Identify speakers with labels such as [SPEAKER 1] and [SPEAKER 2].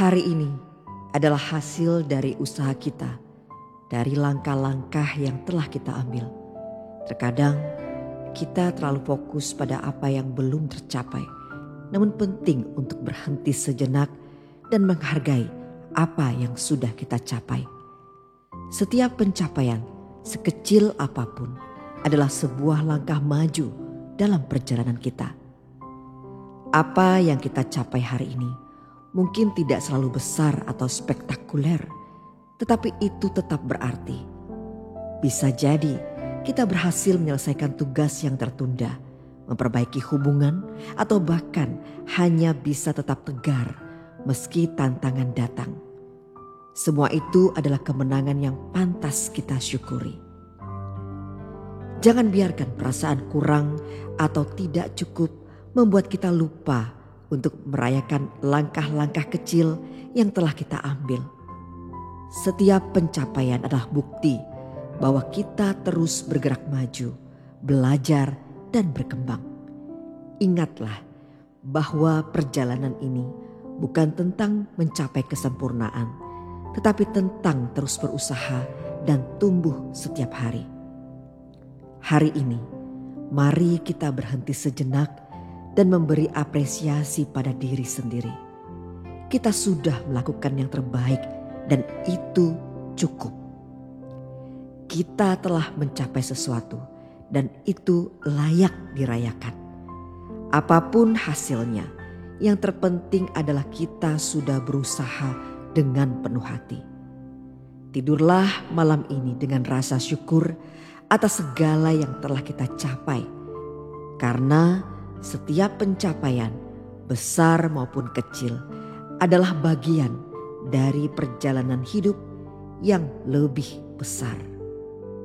[SPEAKER 1] Hari ini adalah hasil dari usaha kita, dari langkah-langkah yang telah kita ambil. Terkadang kita terlalu fokus pada apa yang belum tercapai, namun penting untuk berhenti sejenak dan menghargai apa yang sudah kita capai. Setiap pencapaian, sekecil apapun, adalah sebuah langkah maju dalam perjalanan kita. Apa yang kita capai hari ini mungkin tidak selalu besar atau spektakuler, tetapi itu tetap berarti. Bisa jadi kita berhasil menyelesaikan tugas yang tertunda, memperbaiki hubungan, atau bahkan hanya bisa tetap tegar meski tantangan datang. Semua itu adalah kemenangan yang pantas kita syukuri. Jangan biarkan perasaan kurang atau tidak cukup membuat kita lupa untuk merayakan langkah-langkah kecil yang telah kita ambil. Setiap pencapaian adalah bukti bahwa kita terus bergerak maju, belajar, dan berkembang. Ingatlah bahwa perjalanan ini bukan tentang mencapai kesempurnaan, tetapi tentang terus berusaha dan tumbuh setiap hari. Hari ini, mari kita berhenti sejenak dan memberi apresiasi pada diri sendiri. Kita sudah melakukan yang terbaik dan itu cukup. Kita telah mencapai sesuatu dan itu layak dirayakan. Apapun hasilnya, yang terpenting adalah kita sudah berusaha dengan penuh hati. Tidurlah malam ini dengan rasa syukur atas segala yang telah kita capai. Karena setiap pencapaian, besar maupun kecil, adalah bagian dari perjalanan hidup yang lebih besar.